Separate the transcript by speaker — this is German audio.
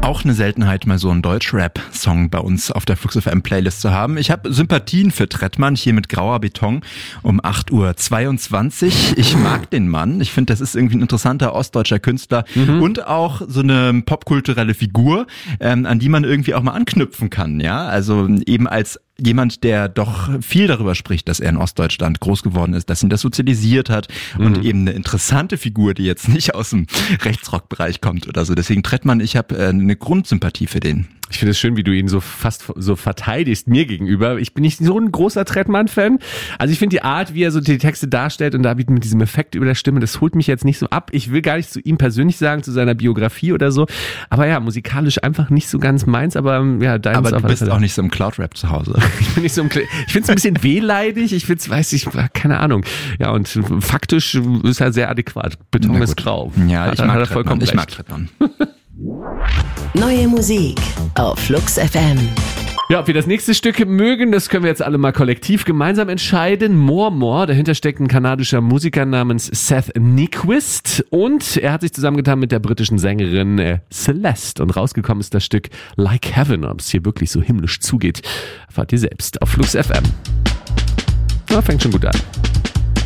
Speaker 1: Auch eine Seltenheit, mal so einen Deutsch-Rap-Song bei uns auf der Flux FM Playlist zu haben. Ich habe Sympathien für Trettmann, hier mit Grauer Beton um 8:22 Uhr. Ich mag den Mann. Ich finde, das ist irgendwie ein interessanter ostdeutscher Künstler und auch so eine popkulturelle Figur, an die man irgendwie auch mal anknüpfen kann. Ja, also eben als jemand, der doch viel darüber spricht, dass er in Ostdeutschland groß geworden ist, dass ihn das sozialisiert hat und eben eine interessante Figur, die jetzt nicht aus dem Rechtsrock-Bereich kommt oder so. Deswegen Trettmann, ich habe eine Grundsympathie für den.
Speaker 2: Ich finde es schön, wie du ihn so fast so verteidigst mir gegenüber. Ich bin nicht so ein großer Trettmann-Fan. Also ich finde die Art, wie er so die Texte darstellt und da mit diesem Effekt über der Stimme, das holt mich jetzt nicht so ab. Ich will gar nicht zu ihm persönlich sagen, zu seiner Biografie oder so. Aber ja, musikalisch einfach nicht so ganz meins. Aber ja, deins.
Speaker 1: Aber du bist auch nicht so im Cloud-Rap zu Hause.
Speaker 2: Ich bin nicht so ich finde es ein bisschen wehleidig. Ich finde es, keine Ahnung. Ja, und faktisch ist er sehr adäquat. Beton ist grau.
Speaker 1: Ja, ich mag Trettmann.
Speaker 3: Neue Musik auf Flux FM.
Speaker 2: Ja, ob wir das nächste Stück mögen, das können wir jetzt alle mal kollektiv gemeinsam entscheiden. More. Dahinter steckt ein kanadischer Musiker namens Seth Nyquist und er hat sich zusammengetan mit der britischen Sängerin Celeste und rausgekommen ist das Stück Like Heaven. Ob es hier wirklich so himmlisch zugeht, erfahrt ihr selbst auf Flux FM. Ja, fängt schon gut an.